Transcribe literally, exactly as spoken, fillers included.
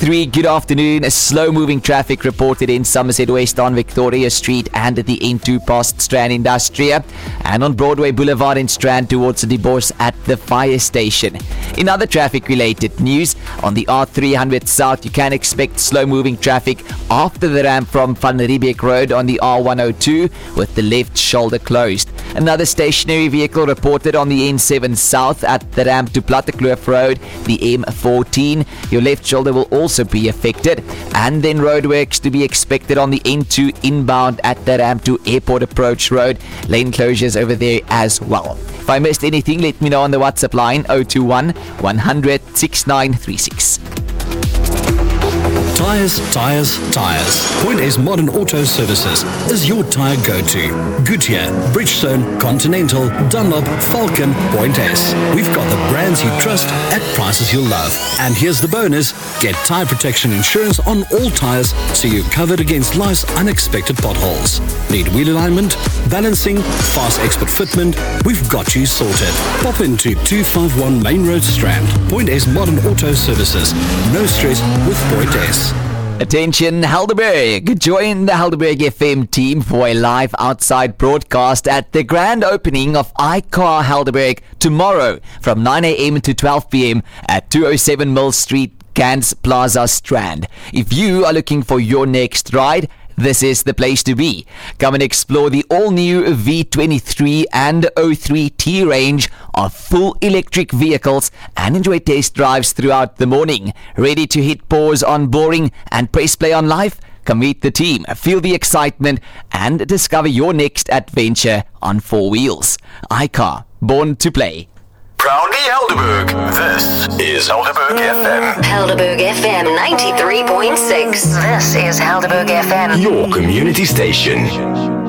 three, good afternoon. Slow-moving traffic reported in Somerset West on Victoria Street and at the N two past Strand Industria, and on Broadway Boulevard in Strand towards the divorce at the fire station. In other traffic-related news, on the R three hundred South, you can expect slow-moving traffic after the ramp from Van Riebeeck Road on the R one oh two with the left shoulder closed. Another stationary vehicle reported on the N seven South at the ramp to Plattekloof Road, the M fourteen. Your left shoulder will also be affected. And then roadworks to be expected on the N two inbound at the ramp to Airport Approach Road. Lane closures over there as well. If I missed anything, let me know on the WhatsApp line oh two one, one hundred, sixty-nine thirty-six. Tyres, tyres, tyres. Point A's Modern Auto Services is your tyre go-to. Goodyear, Bridgestone, Continental, Dunlop, Falcon, Point A's. We've got the brands you trust at prices you'll love. And here's the bonus. Get tyre protection insurance on all tyres so you're covered against life's unexpected potholes. Need wheel alignment, balancing, fast expert fitment? We've got you sorted. Pop into two fifty-one Main Road Strand. Point A's Modern Auto Services. No stress with Point A's. Attention Helderberg! Join the Helderberg F M team for a live outside broadcast at the grand opening of iCar Helderberg tomorrow from nine a.m. to twelve p.m. at two oh seven Mill Street, Gans Plaza, Strand. If you are looking for your next ride, this is the place to be. Come and explore the all-new V twenty-three and oh three T range of full electric vehicles and enjoy test drives throughout the morning. Ready to hit pause on boring and press play on life? Come meet the team, feel the excitement, and discover your next adventure on four wheels. iCar, born to play. Proudly Helderberg. This is Helderberg F M. Helderberg F M ninety-three point six. This is Helderberg F M. Your community station.